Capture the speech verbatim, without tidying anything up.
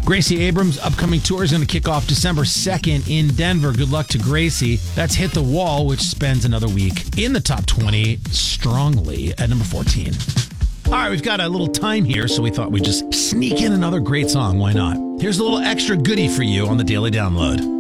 Gracie Abrams' upcoming tour is going to kick off December second in Denver. Good luck to Gracie. That's Hit the Wall, which spends another week in the top twenty strongly at number fourteen. All right, we've got a little time here, so we thought we'd just sneak in another great song. Why not? Here's a little extra goodie for you on the Daily Download.